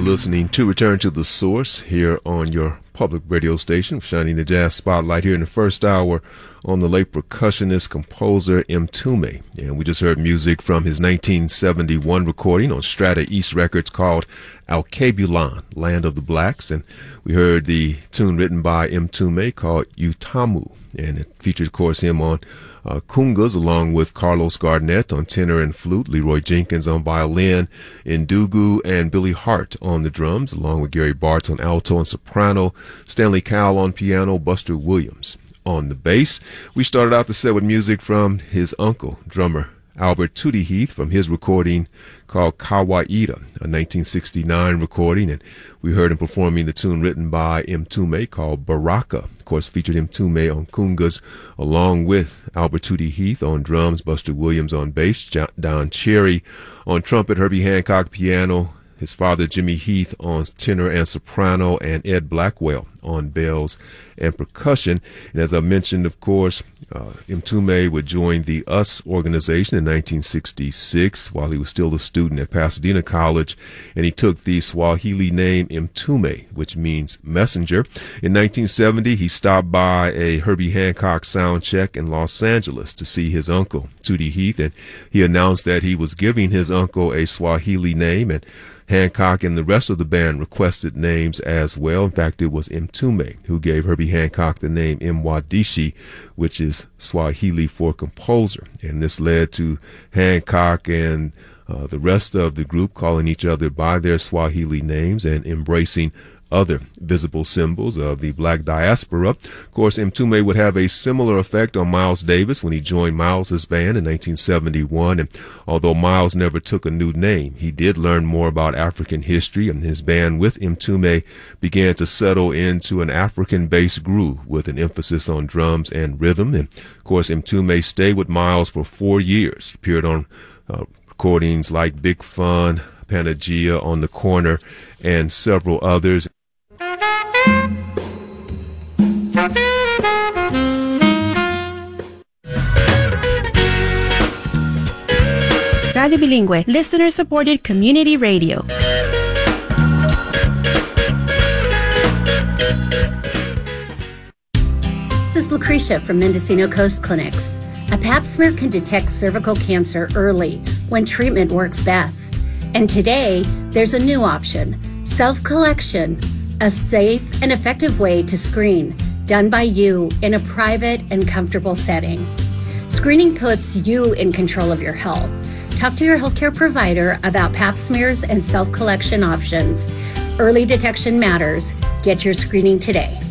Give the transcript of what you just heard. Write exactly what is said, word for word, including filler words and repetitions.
listening to Return to the Source here on your public radio station, shining the jazz spotlight here in the first hour on the late percussionist composer Mtume. And we just heard music from his nineteen seventy-one recording on Strata East Records called Alkebulan, Land of the Blacks. And we heard the tune written by Mtume called Utamu. And it featured, of course, him on uh, congas, along with Carlos Garnett on tenor and flute, Leroy Jenkins on violin, Ndugu and Billy Hart on the drums, along with Gary Bartz on alto and soprano, Stanley Cowell on piano, Buster Williams on the bass. We started out the set with music from his uncle, drummer Albert Tootie Heath, from his recording called Kawaida, a nineteen sixty-nine recording, and we heard him performing the tune written by Mtume called Baraka. Of course, featured Mtume on congas, along with Albert Tootie Heath on drums, Buster Williams on bass, Don Cherry on trumpet, Herbie Hancock piano, his father Jimmy Heath on tenor and soprano, and Ed Blackwell on bells and percussion. And as I mentioned, of course, uh, Mtume would join the US organization in nineteen sixty-six while he was still a student at Pasadena College, and he took the Swahili name Mtume, which means messenger. In nineteen seventy, he stopped by a Herbie Hancock sound check in Los Angeles to see his uncle, Tootie Heath, and he announced that he was giving his uncle a Swahili name, and Hancock and the rest of the band requested names as well. In fact, it was Mtume who gave Herbie Hancock the name Mwadishi, which is Swahili for composer. And this led to Hancock and uh, the rest of the group calling each other by their Swahili names and embracing other visible symbols of the black diaspora. Of course, Mtume would have a similar effect on Miles Davis when he joined Miles's band in nineteen seventy-one. And although Miles never took a new name, he did learn more about African history, and his band with Mtume began to settle into an African-based groove with an emphasis on drums and rhythm. And of course, Mtume stayed with Miles for four years. He appeared on uh, recordings like Big Fun, Panagia, On the Corner, and several others. Radio Bilingüe, listener-supported community radio. This is Lucretia from Mendocino Coast Clinics. A pap smear can detect cervical cancer early when treatment works best. And today, there's a new option, self-collection, a safe and effective way to screen, done by you in a private and comfortable setting. Screening puts you in control of your health. Talk to your healthcare provider about pap smears and self-collection options. Early detection matters. Get your screening today.